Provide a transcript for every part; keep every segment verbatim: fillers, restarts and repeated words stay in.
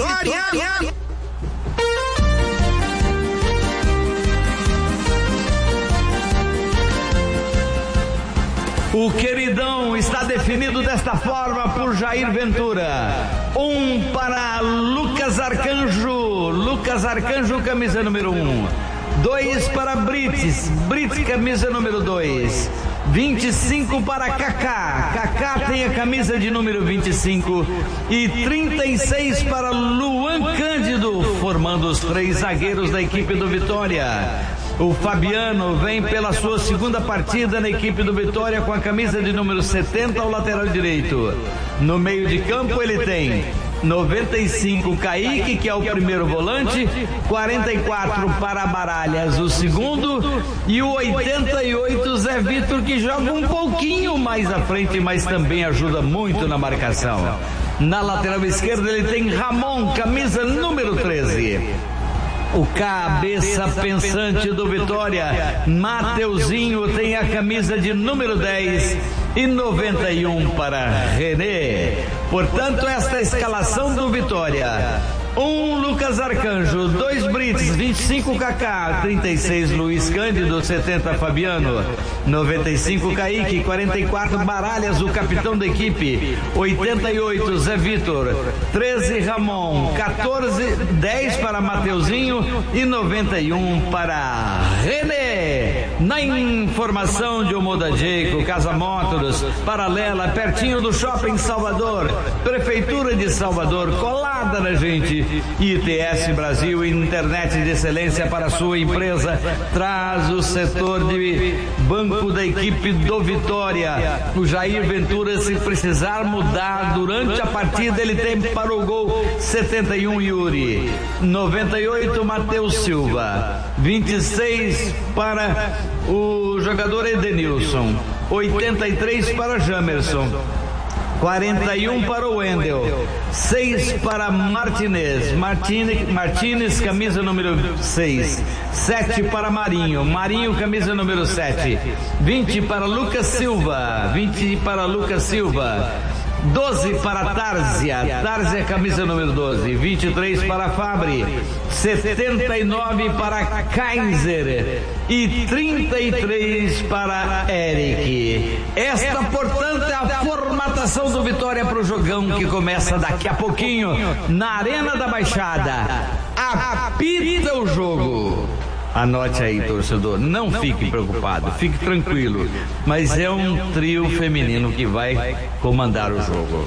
Vitória! O queridão está definido desta forma por Jair Ventura. Um para Lucas Arcanjo. Lucas Arcanjo, camisa número um. Dois para Brits. Brits, camisa número dois. vinte e cinco para Kaká. Kaká tem a camisa de número vinte e cinco. E trinta e seis para Luan Cândido, formando os três zagueiros da equipe do Vitória. O Fabiano vem pela sua segunda partida na equipe do Vitória com a camisa de número setenta ao lateral direito. No meio de campo ele tem noventa e cinco Kaique, que é o primeiro volante, quarenta e quatro para Baralhas, o segundo, e o oitenta e oito Zé Vitor, que joga um pouquinho mais à frente, mas também ajuda muito na marcação. Na lateral esquerda ele tem Ramon, camisa número treze. O cabeça pensante do Vitória, Mateuzinho, tem a camisa de número dez e noventa e um para René. Portanto, esta é a escalação do Vitória. Um Lucas Arcanjo, dois Brits, vinte e cinco Kaká, trinta e seis Luiz Cândido, setenta Fabiano, noventa e cinco Kaique, quarenta e quatro Baralhas, o capitão da equipe, oitenta e oito Zé Vitor, treze Ramon, quatorze, dez para Mateuzinho e noventa e um para René. Na informação de Omoda Jaco, Casa Motors, paralela, pertinho do Shopping Salvador, Prefeitura de Salvador, colada na gente. I T S Brasil, internet de excelência para sua empresa, traz o setor de banco da equipe do Vitória. O Jair Ventura, se precisar mudar durante a partida, ele tem para o gol setenta e um Yuri, noventa e oito Matheus Silva, vinte e seis para o jogador Edenilson, oitenta e três para Jamerson, quarenta e um para o Wendel, seis para Martinez, Martinez, Martinez, camisa número seis, sete para Marinho, Marinho, camisa número sete, vinte para Lucas Silva, vinte para Lucas Silva, doze para Tárzia, Tárzia, camisa número doze, vinte e três para Fabri, setenta e nove para Kaiser e trinta e três para Eric. Esta, portanto, é a formatação do Vitória para o jogão que começa daqui a pouquinho na Arena da Baixada. Apita o jogo. Anote aí, torcedor, não fique preocupado, fique tranquilo, mas é um trio feminino que vai comandar o jogo.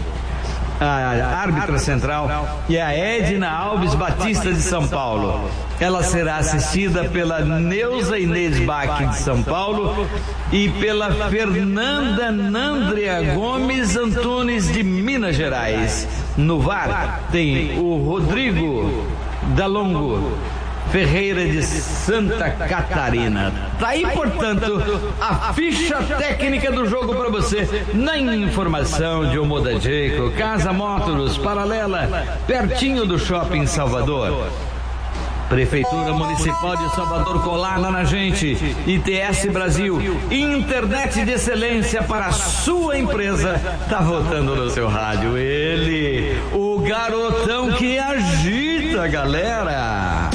A árbitra central é a Edna Alves Batista de São Paulo. Ela será assistida pela Neuza Inês Bach de São Paulo e pela Fernanda Nandria Gomes Antunes de Minas Gerais. No V A R tem o Rodrigo Dalongo Ferreira de Santa Catarina. Tá aí, portanto, a ficha técnica do jogo para você na informação de Omoda Jaco, Casa Motors, paralela, pertinho do Shopping Salvador. Prefeitura Municipal de Salvador, colada na gente. I T S Brasil, internet de excelência para a sua empresa. Tá voltando no seu rádio ele, o garotão que agita, galera.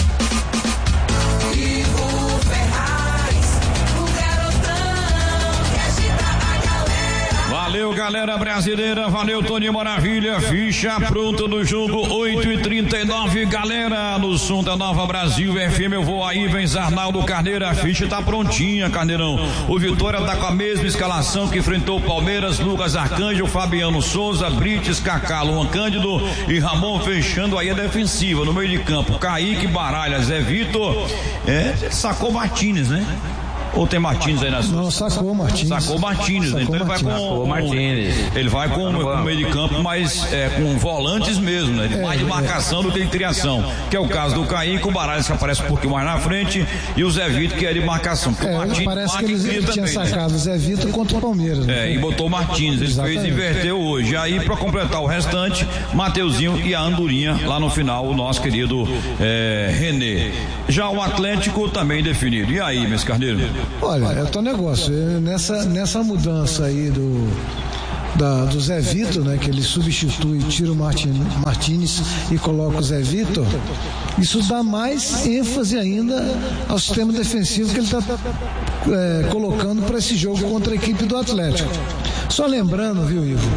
Valeu, galera brasileira, valeu, Toninho Maravilha, ficha pronta no jogo, oito e trinta e nove, galera, no som da Nova Brasil F M, eu vou aí, vem Arnaldo Carneiro, a ficha tá prontinha, Carneirão. O Vitória tá com a mesma escalação que enfrentou o Palmeiras, Lucas Arcanjo, Fabiano Souza, Brites, Kaká, Luan Cândido e Ramon fechando aí a defensiva, no meio de campo, Kaique, Baralhas, Zé Vitor, é, sacou Martínez, né? Ou tem Martínez aí na sua? Não, sacou Martínez. Sacou Martínez, né? Então ele vai com sacou Martínez. Ele vai com o meio de campo, mas é, com volantes mesmo, né? É, mais de marcação é. do que de criação. Que é o caso do Kaique, o Baralhas que aparece um pouquinho mais na frente e o Zé Vitor que é de marcação. É, o Martínez, parece que ele, ele tinha também, sacado né? o Zé Vitor contra o Palmeiras. É, e botou o Martínez, ele Exatamente. fez e inverteu hoje. E aí, pra completar o restante, Mateuzinho e a Andorinha lá no final, o nosso querido é, René. Já o Atlético também definido. E aí, meus carneiros? Olha, é o teu negócio, nessa, nessa mudança aí do, da, do Zé Vitor, né, que ele substitui, tira o Martin, Martínez e coloca o Zé Vitor, isso dá mais ênfase ainda ao sistema defensivo que ele está é, colocando para esse jogo contra a equipe do Atlético. Só lembrando, viu, Ivo,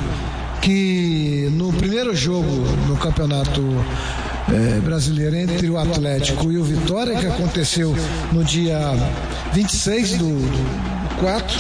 que no primeiro jogo no Campeonato é, Brasileiro entre o Atlético e o Vitória, que aconteceu no dia vinte e seis do quatro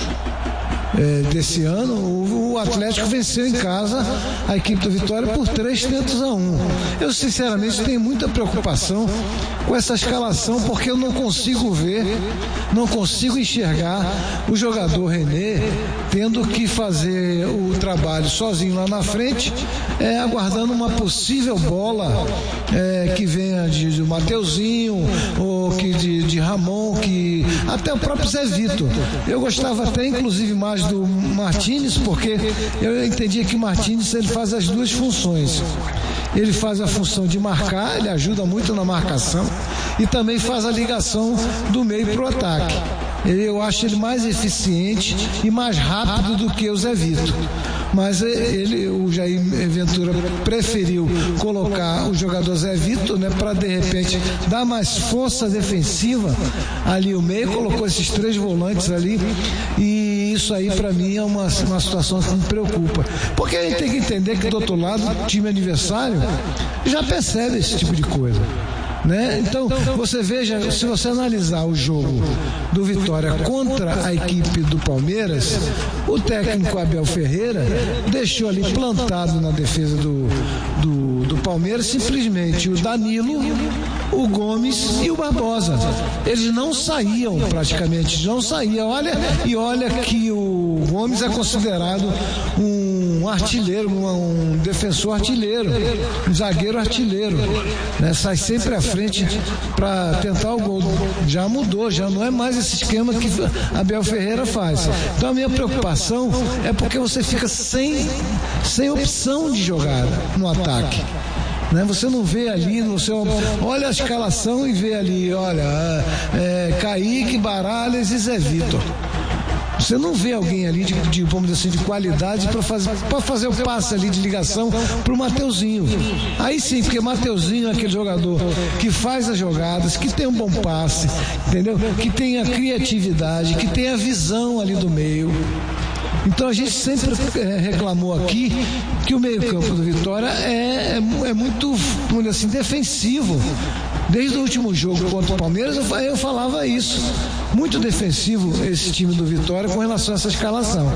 é, desse ano, o, o Atlético venceu em casa a equipe do Vitória por três tentos a um. Eu sinceramente tenho muita preocupação com essa escalação, porque eu não consigo ver, não consigo enxergar o jogador René tendo que fazer o trabalho sozinho lá na frente, é, aguardando uma possível bola é, que venha de, de Mateuzinho ou que de, de Ramon, que até o próprio Zé Vitor. Eu gostava até inclusive mais do Martínez, porque eu entendia que o Martínez ele faz as duas funções. Ele faz a função de marcar, ele ajuda muito na marcação e também faz a ligação do meio para o ataque. Eu acho ele mais eficiente e mais rápido do que o Zé Vitor. Mas ele, o Jair Ventura preferiu colocar o jogador Zé Vitor, né, para de repente dar mais força defensiva ali o meio, colocou esses três volantes ali, e isso aí para mim é uma, uma situação que me preocupa, porque a gente tem que entender que do outro lado o time adversário já percebe esse tipo de coisa, né? Então você veja, se você analisar o jogo do Vitória contra a equipe do Palmeiras, o técnico Abel Ferreira deixou ali plantado na defesa do, do, do Palmeiras simplesmente o Danilo, o Gomes e o Barbosa. Eles não saíam praticamente, não saíam. Olha, e olha que o Gomes é considerado um artilheiro, um, um defensor artilheiro, um zagueiro artilheiro, né? Sai sempre à frente para tentar o gol. Já mudou, já não é mais esse esquema que Abel Ferreira faz. Então a minha preocupação é porque você fica sem, sem opção de jogada no ataque, né? Você não vê ali no seu, olha a escalação e vê ali, olha, é, Kaique, Baralhas e Zé Vitor. Você não vê alguém ali de, de vamos dizer assim, de qualidade para fazer, para fazer o passe ali de ligação para o Mateuzinho. Aí sim, porque Mateuzinho é aquele jogador que faz as jogadas, que tem um bom passe, entendeu? Que tem a criatividade, que tem a visão ali do meio. Então a gente sempre é, reclamou aqui que o meio-campo do Vitória é, é, é muito, vamos dizer assim, defensivo. Desde o último jogo contra o Palmeiras eu, eu falava isso. Muito defensivo esse time do Vitória com relação a essa escalação.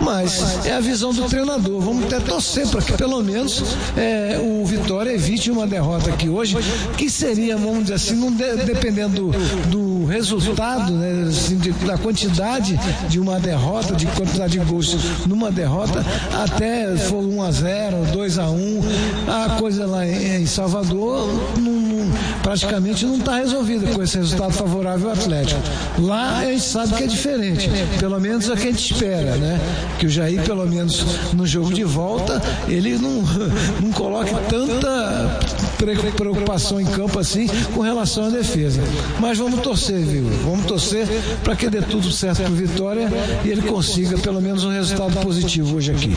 Mas é a visão do treinador. Vamos até torcer para que pelo menos é, o Vitória evite uma derrota aqui hoje, que seria, vamos dizer assim, não de, dependendo do, do resultado, né, assim, de, da quantidade de uma derrota, de quantidade de gols numa derrota, até for um a zero, dois a um, a coisa lá em, em Salvador não, não, praticamente não está resolvida com esse resultado favorável ao Atlético. Lá a gente sabe que é diferente, pelo menos é o que a gente espera, né? Que o Jair, pelo menos no jogo de volta, ele não, não coloque tanta preocupação em campo assim com relação à defesa. Mas vamos torcer, viu? Vamos torcer para que dê tudo certo para o Vitória e ele consiga pelo menos um resultado positivo hoje aqui.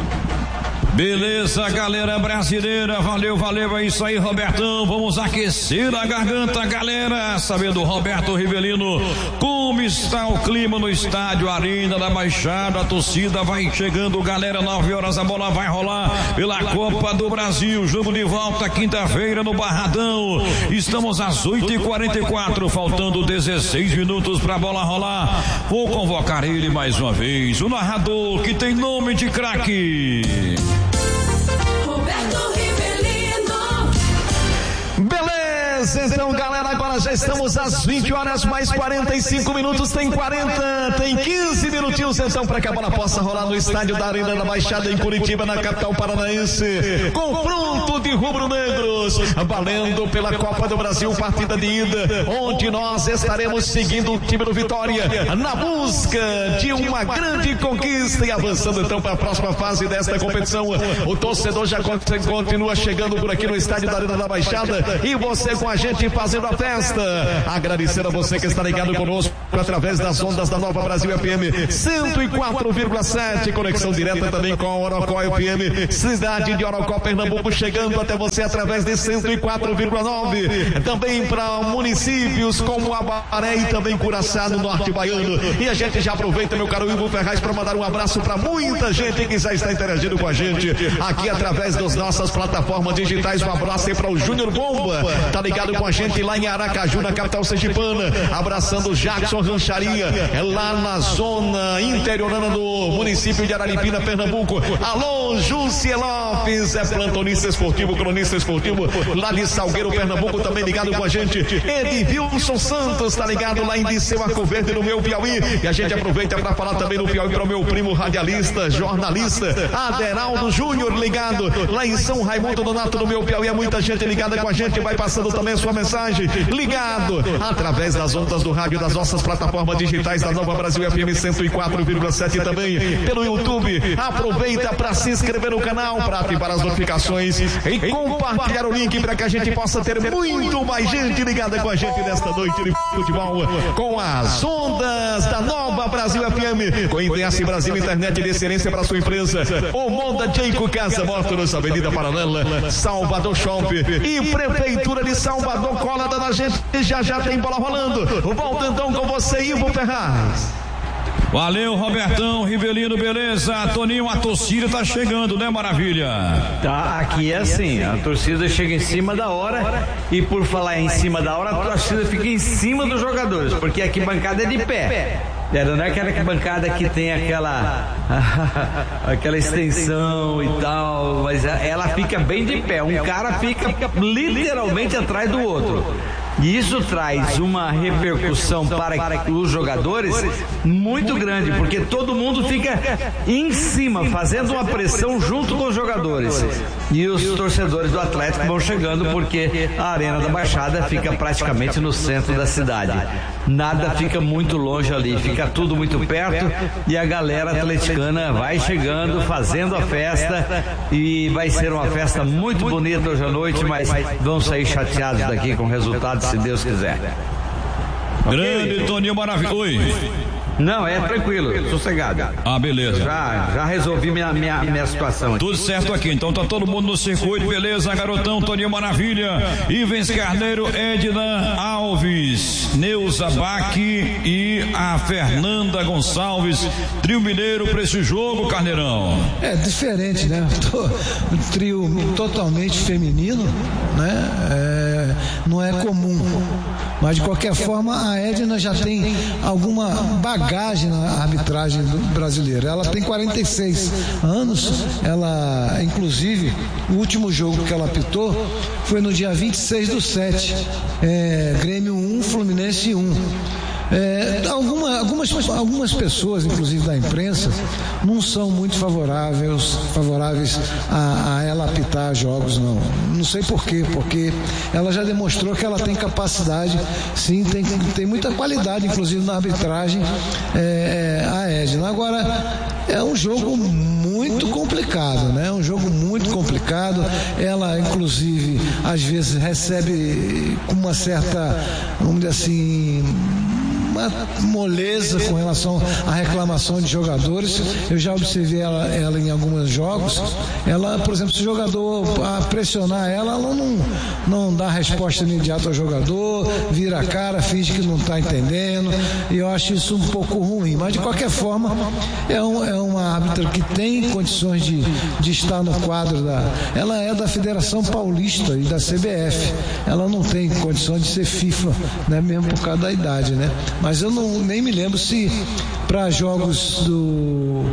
Beleza, galera brasileira, valeu, valeu, é isso aí, Robertão, vamos aquecer a garganta, galera, sabendo Roberto Rivelino, como está o clima no estádio Arena da Baixada, a torcida vai chegando, galera, nove horas a bola vai rolar pela Copa do Brasil, jogo de volta quinta-feira no Barradão, estamos às oito e quarenta e quatro, faltando dezesseis minutos pra bola rolar, vou convocar ele mais uma vez, o narrador que tem nome de craque. Beleza, então galera, agora já estamos às vinte horas mais quarenta e cinco minutos, tem quarenta, tem quinze minutinhos então para que a bola possa rolar no estádio da Arena da Baixada em Curitiba, na capital paranaense. Confronto de de rubro-negros, valendo pela Copa do Brasil, partida de ida, onde nós estaremos seguindo o time do Vitória na busca de uma grande conquista e avançando então para a próxima fase desta competição. O torcedor já continua chegando por aqui no estádio da Arena da Baixada e você com a gente fazendo a festa. Agradecer a você que está ligado conosco através das ondas da Nova Brasil F M cento e quatro vírgula sete, conexão direta também com a Orocó F M, cidade de Orocó, Pernambuco, chegando até você através de cento e quatro vírgula nove, também para municípios como Abaré e também Curaçá, no norte baiano. E a gente já aproveita, meu caro Ivo Ferraz, para mandar um abraço para muita gente que já está interagindo com a gente aqui através das nossas plataformas digitais. Um abraço aí para o Júnior Bomba, tá ligado com a gente lá em Aracaju, na capital sergipana, abraçando o Jackson Rancharia, é lá na zona interiorana do município de Araripina, Pernambuco. Alô, Júcia Lopes, é plantonista esportivo, cronista esportivo lá de Salgueiro, Pernambuco, também ligado com a gente. Edilson Santos, tá ligado lá em Disseu Arco Verde, no meu Piauí. E a gente aproveita para falar também no Piauí para o meu primo radialista, jornalista Aderaldo Júnior, ligado lá em São Raimundo Donato, no meu Piauí. É muita gente ligada com a gente, vai passando também a sua mensagem, ligado através das ondas do rádio, das nossas plataformas digitais da Nova Brasil F M cento e quatro vírgula sete e também pelo YouTube. Aproveita para se inscrever no canal, para ativar as notificações e compartilhar o link para que a gente possa ter muito mais gente ligada com a gente nesta noite de futebol com as ondas da Nova Brasil F M. Com Invest Brasil, internet de excelência para sua empresa. O Monda Jeico Casa Motors, Avenida Paralela, Salvador Shopping e Prefeitura de Salvador, colada na gente. Já já tem bola rolando. Volta então com você, Ivo Ferraz. Valeu, Robertão, Rivelino, beleza? Toninho, a torcida tá chegando, né, Maravilha? Tá, aqui é assim, a torcida chega em cima da hora e por falar em cima da hora, a torcida fica em cima dos jogadores, porque aqui bancada é de pé. Não é aquela bancada que tem aquela aquela extensão e tal, mas ela fica bem de pé, um cara fica literalmente atrás do outro. E isso traz uma repercussão para os jogadores muito grande, porque todo mundo fica em cima, fazendo uma pressão junto com os jogadores. E os torcedores do Atlético vão chegando, porque a Arena da Baixada fica praticamente no centro da cidade. Nada fica muito longe ali, fica tudo muito perto e a galera atleticana vai chegando, fazendo a festa, e vai ser uma festa muito bonita hoje à noite, mas vão sair chateados daqui com o resultado, se Deus quiser. Grande okay. Toninho Maravilha. Oi. Não, é tranquilo, sossegado. Ah, beleza. Já, já resolvi minha, minha, minha situação aqui. Tudo certo aqui, então tá todo mundo no circuito, beleza, garotão, Toninho Maravilha, Ivens Carneiro, Edna Alves, Neuza Bach e a Fernanda Gonçalves, trio mineiro pra esse jogo, Carneirão. É diferente, né? Um trio totalmente feminino, né? É, não é comum, mas de qualquer forma a Edna já tem alguma bagagem na arbitragem brasileira. Ela tem quarenta e seis anos, ela, inclusive, o último jogo que ela apitou foi no dia vinte e seis do sete, é, Grêmio um, Fluminense um. É, alguma, algumas, algumas pessoas, inclusive da imprensa, não são muito favoráveis, favoráveis a, a ela apitar jogos, não. Não sei por quê, porque ela já demonstrou que ela tem capacidade, sim, tem, tem muita qualidade, inclusive na arbitragem, é, a Edna. Agora, é um jogo muito complicado, né? É um jogo muito complicado. Ela, inclusive, às vezes recebe com uma certa, vamos dizer assim, uma moleza com relação à reclamação de jogadores. Eu já observei ela, ela em alguns jogos. Ela, por exemplo, se o jogador a pressionar ela, ela não, não dá resposta imediata ao jogador, vira a cara, finge que não está entendendo, e eu acho isso um pouco ruim, mas de qualquer forma é, um, é uma árbitra que tem condições de, de estar no quadro da... Ela é da Federação Paulista e da C B F, ela não tem condição de ser FIFA, né, mesmo por causa da idade, né? Mas eu não, nem me lembro se para jogos do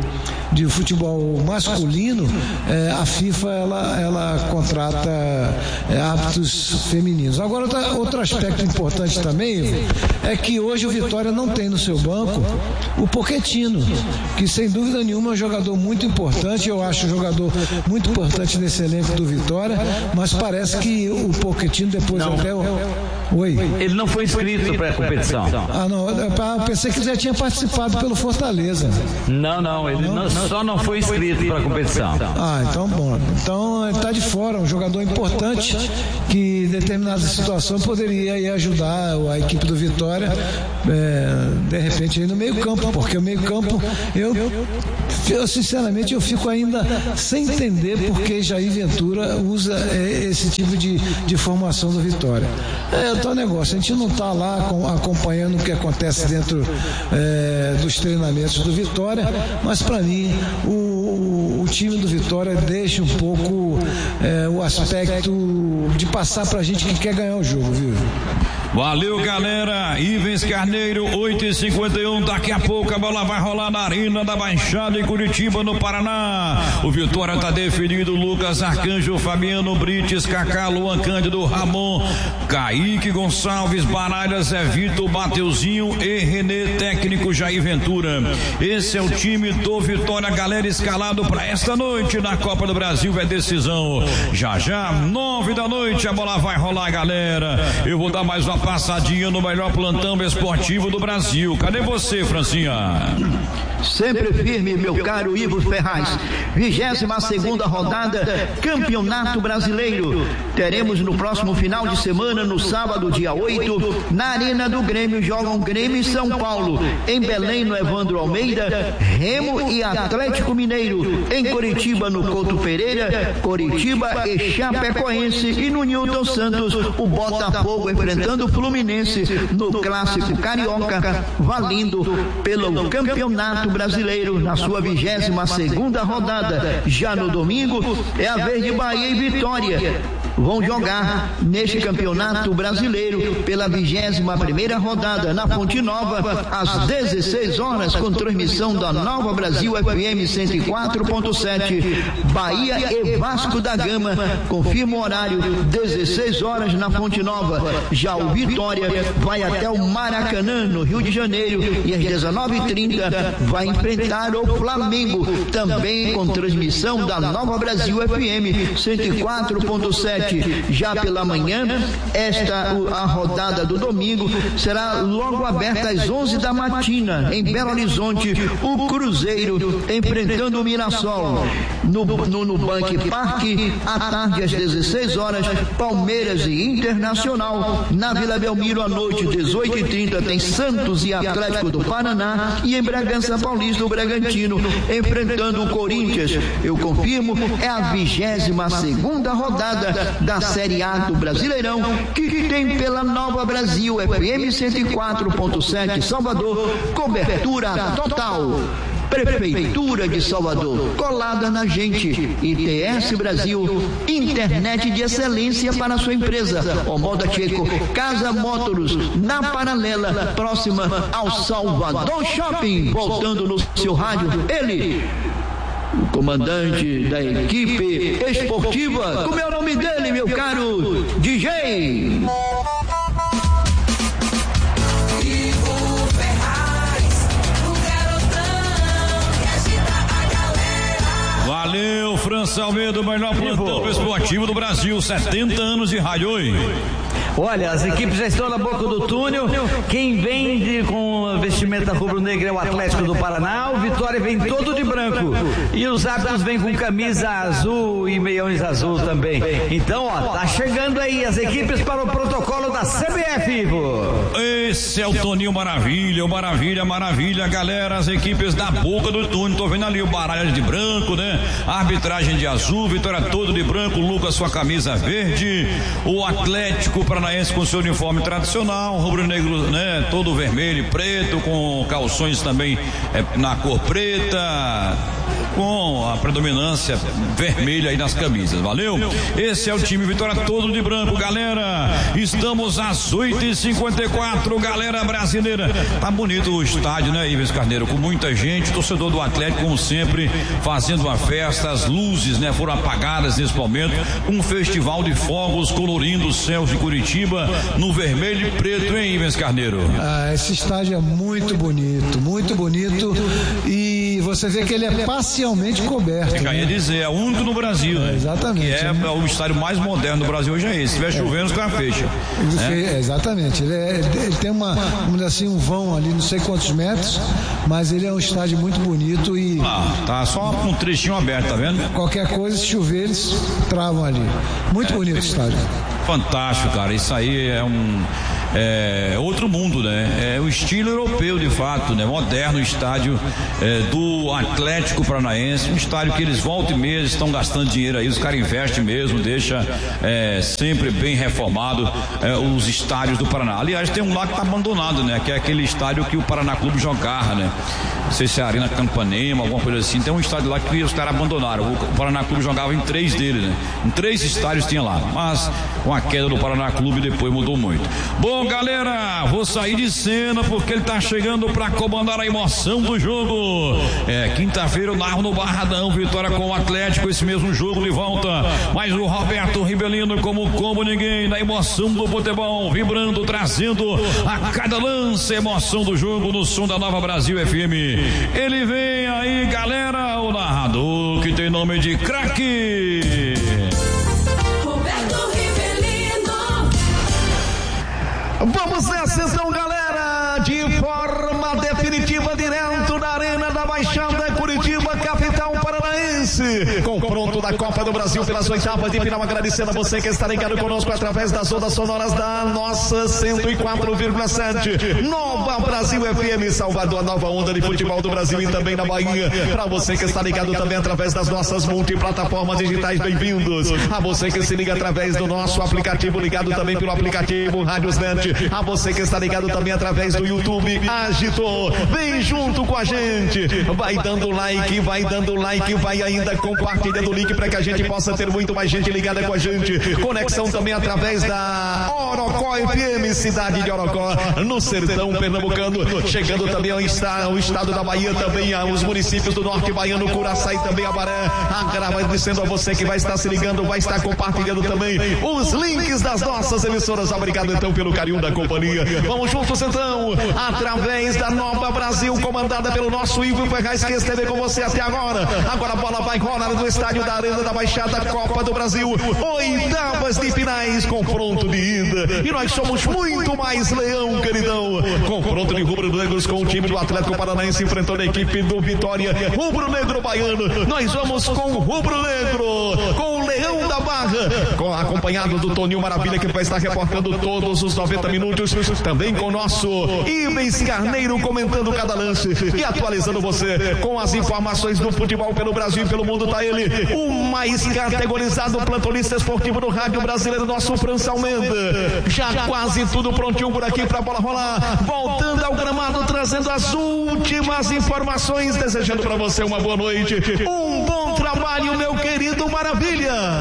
de futebol masculino, é, a FIFA ela, ela contrata é, árbitros femininos. Agora, outra, outro aspecto importante também, Ivo, é que hoje o Vitória não tem no seu banco o Pochettino, que sem dúvida nenhuma é um jogador muito importante. Eu acho um jogador muito importante nesse elenco do Vitória, mas parece que o Pochettino depois não. até o... Oi? Ele não foi inscrito para a competição. Ah, não, eu pensei que ele já tinha participado pelo Fortaleza. Não, não, ele não, só não foi inscrito para a competição. Ah, então bom. Então ele está de fora, um jogador importante que em determinada situação poderia aí ajudar a equipe do Vitória, é, de repente aí no meio campo, porque o meio campo, eu, eu sinceramente eu fico ainda sem entender porque Jair Ventura usa é, esse tipo de, de formação do Vitória. É tal negócio, a gente não está lá com, acompanhando o que acontece dentro é, dos treinamentos do Vitória, mas para mim o, o, o time do Vitória deixa um pouco é, o aspecto de passar pra gente que quer ganhar o jogo, viu? Valeu, galera. Ivens Carneiro, oito e cinquenta e um. Daqui a pouco a bola vai rolar na Arena da Baixada em Curitiba, no Paraná. O Vitória está definido. Lucas Arcanjo, Fabiano Brites, Cacá, Luan Cândido, Ramon, Kaique Gonçalves, Baralhas, Zé Vitor, Mateuzinho e Renê, técnico Jair Ventura. Esse é o time do Vitória, galera, escalado para esta noite na Copa do Brasil. É decisão. Já já, nove da noite, a bola vai rolar, galera. Eu vou dar mais uma passadinha no melhor plantão esportivo do Brasil. Cadê você, Francinha? Sempre firme, meu caro Ivo Ferraz. vigésima segunda rodada, Campeonato Brasileiro. Teremos no próximo final de semana, no sábado, dia oito, na Arena do Grêmio, jogam Grêmio e São Paulo. Em Belém, no Evandro Almeida, Remo e Atlético Mineiro. Em Curitiba, no Couto Pereira, Curitiba e Chapecoense. E no Newton Santos, o Botafogo enfrentando o Fluminense no Clássico Carioca, valendo pelo Campeonato Brasileiro na sua vigésima segunda rodada. Já no domingo é a vez de Bahia e Vitória. Vão jogar neste Campeonato Brasileiro pela vigésima primeira rodada na Fonte Nova, às dezesseis horas, com transmissão da Nova Brasil F M cento e quatro ponto sete. Bahia e Vasco da Gama, confirma o horário, dezesseis horas na Fonte Nova. Já o Vitória vai até o Maracanã, no Rio de Janeiro, e às dezenove e trinta vai enfrentar o Flamengo, também com transmissão da Nova Brasil F M cento e quatro ponto sete. Já pela manhã, esta a rodada do domingo será logo aberta às onze da matina, em Belo Horizonte, o Cruzeiro enfrentando o Mirassol. No, no, no Bank Park, à tarde às dezesseis horas, Palmeiras e Internacional. Na Vila Belmiro, à noite, dezoito e trinta, tem Santos e Atlético do Paraná. E em Bragança Paulista, o Bragantino enfrentando o Corinthians. Eu confirmo, é a vigésima segunda rodada da Série A do Brasileirão, que tem pela Nova Brasil F M cento e quatro ponto sete Salvador, cobertura total. Prefeitura de Salvador, colada na gente. I T S Brasil, internet de excelência para a sua empresa. Omoda Checo, Casa Motors, na Paralela, próxima ao Salvador Shopping. Voltando no seu rádio, ele, o comandante da equipe esportiva. Como é o nome dele, meu caro D J? Valeu, França Almeida, o melhor plantão esportivo do Brasil, setenta anos de rádio. Oi. Olha, as equipes já estão na boca do túnel. Quem vem de, com vestimenta rubro-negra é o Atlético do Paraná. O Vitória vem todo de branco. E os árbitros vêm com camisa azul e meiões azul também. Então, ó, tá chegando aí as equipes para o protocolo da C B F, Ivo. Esse é o Toninho Maravilha, o Maravilha, Maravilha, galera. As equipes da boca do túnel. Tô vendo ali o Baralhas de branco, né? A arbitragem de azul, Vitória todo de branco, Lucas sua camisa verde. O Atlético Paranaense Paranaense com seu uniforme tradicional, rubro-negro, né? Todo vermelho e preto, com calções também é, na cor preta, com a predominância vermelha aí nas camisas, valeu? Esse é o time Vitória todo de branco, galera. Estamos às oito e cinquenta e quatro, galera brasileira. Tá bonito o estádio, né, Ives Carneiro? Com muita gente, torcedor do Atlético, como sempre, fazendo uma festa. As luzes, né, foram apagadas nesse momento. Um festival de fogos colorindo os céus de Curitiba no vermelho e preto, hein, Ives Carneiro? Ah, esse estádio é muito bonito, muito bonito. E você vê que ele é parcialmente coberto. Eu já ia dizer, é o único no Brasil, né? É, exatamente. Que é, é o estádio mais moderno do Brasil hoje é esse. Se tiver chovendo, os caras fecham. Né? É, exatamente. Ele, é, ele tem uma, vamos dizer assim, um vão ali, não sei quantos metros, mas ele é um estádio muito bonito e. Ah, tá só um trechinho aberto, tá vendo? Qualquer coisa, se chover, eles travam ali. Muito é, bonito o estádio. Fantástico, cara. Isso aí é um. É outro mundo, né? É o estilo europeu, de fato, né? Moderno estádio é, do Atlético Paranaense, um estádio que eles voltam e meia estão gastando dinheiro aí, os caras investem mesmo, deixa é, sempre bem reformado é, os estádios do Paraná. Aliás, tem um lá que tá abandonado, né? Que é aquele estádio que o Paraná Clube jogava, né? Não sei se é a Arena Campanema, alguma coisa assim. Tem um estádio lá que os caras abandonaram. O Paraná Clube jogava em três deles, né? Em três estádios tinha lá, mas com a queda do Paraná Clube depois mudou muito. Bom, galera, vou sair de cena porque ele tá chegando para comandar a emoção do jogo. É, quinta-feira eu narro no Barradão, Vitória com o Atlético, esse mesmo jogo de volta. Mas o Roberto Ribelino, como como ninguém, na emoção do futebol, vibrando, trazendo a cada lance, emoção do jogo no som da Nova Brasil F M. Ele vem aí, galera, o narrador que tem nome de craque. Vamos nessa então, galera, de forma definitiva, direto da Arena da Baixada, Curitiba, capital paranaense. Confronto da Copa do Brasil pelas oitavas de final. Agradecendo a você que está ligado conosco através das ondas sonoras da nossa cento e quatro vírgula sete. Nova Brasil F M, Salvador, a nova onda de futebol do Brasil e também na Bahia. Para você que está ligado também através das nossas multiplataformas digitais, bem-vindos. A você que se liga através do nosso aplicativo, ligado também pelo aplicativo Rádios Net. A você que está ligado também através do YouTube, agitou, vem junto com a gente, vai dando like, vai dando like, vai ainda compartilhando o link para que a gente possa ter muito mais gente ligada com a gente. Conexão também através da Orocó F M, cidade de Orocó, no sertão pernambucano, chegando também ao estado, ao estado da Bahia, também aos municípios do norte baiano, Curaçá e também Abaré. Agradecendo a você que vai estar se ligando, vai estar compartilhando também os links das nossas emissoras. Obrigado então pelo carinho da companhia. Vamos juntos então, através da Nova Brasil, comandada pelo nosso Ivo Ferraz, que esteve com você até agora. Agora a bola vai rolar no estádio da Arena da Baixada, Copa do Brasil, oitavas de finais, confronto de ida. E nós somos muito mais leão, queridão. Confronto de rubro-negros com o time do Atlético Paranaense enfrentando a equipe do Vitória, rubro-negro baiano. Nós vamos com o rubro-negro, com o Leão da Barra, com, acompanhado do Toninho Maravilha, que vai estar reportando todos os noventa minutos, também com o nosso Ives Carneiro comentando cada lance e atualizando você com as informações do futebol pelo Brasil e pelo mundo. Tá ele, o mais categorizado plantonista esportivo do rádio brasileiro, nosso França Almeida. Já quase tudo prontinho por aqui pra bola rolar, voltando ao gramado, trazendo as últimas informações, desejando pra você uma boa noite, um bom trabalho, meu querido Maravilha.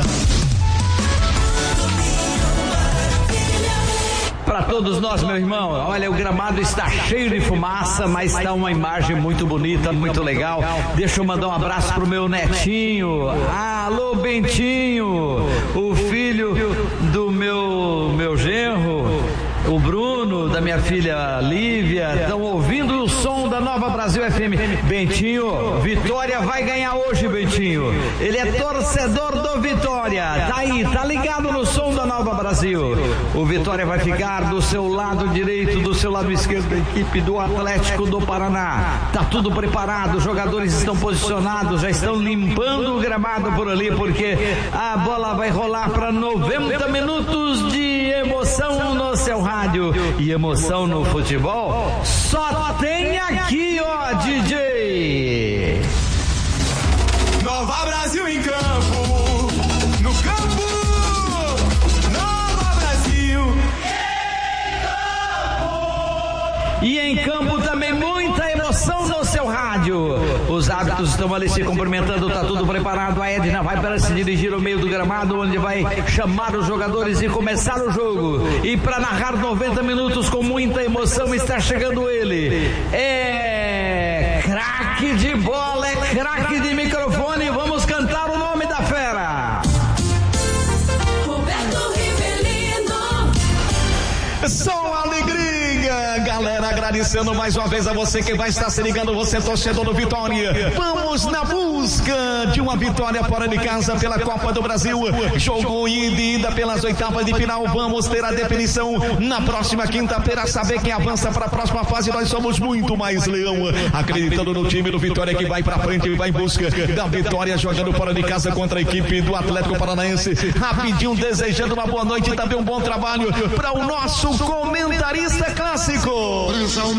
Para todos nós, meu irmão, olha, o gramado está cheio de fumaça, mas está uma imagem muito bonita, muito legal. Deixa eu mandar um abraço pro meu netinho. Alô, Bentinho, o filho do meu, meu genro, o Bruno, da minha filha Lívia, estão ouvindo o som da Nova Brasil F M. Bentinho, Vitória vai ganhar hoje, Bentinho. Ele é torcedor do Vitória. Tá aí, tá ligado no som da Nova Brasil. O Vitória vai ficar do seu lado direito, do seu lado esquerdo da equipe do Atlético do Paraná. Tá tudo preparado, os jogadores estão posicionados, já estão limpando o gramado por ali, porque a bola vai rolar para noventa minutos de emoção no seu rádio e emoção no futebol. Só tem aqui, ó, D J. Nova Brasil em campo, no campo, Nova Brasil campo também muita emoção no seu rádio. Os árbitros estão ali se cumprimentando, tá tudo preparado. A Edna vai para se dirigir ao meio do gramado, onde vai chamar os jogadores e começar o jogo. E para narrar noventa minutos com muita emoção está chegando ele. É craque de bola, é craque de microfone. Vamos cantar o nome da fera. Roberto Rivelino. Só alegria, galera, agradecendo mais uma vez a você que vai estar se ligando, você torcedor do Vitória. Vamos na busca de uma vitória fora de casa pela Copa do Brasil. Jogo ida e ida pelas oitavas de final. Vamos ter a definição na próxima quinta-feira, saber quem avança para a próxima fase. Nós somos muito mais leão, acreditando no time do Vitória que vai para frente e vai em busca da vitória, jogando fora de casa contra a equipe do Atlético Paranaense. Rapidinho desejando uma boa noite e também um bom trabalho para o nosso comentarista clássico.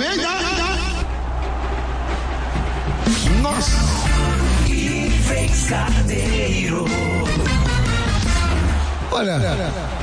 Nossa. Ives Carneiro. Olha,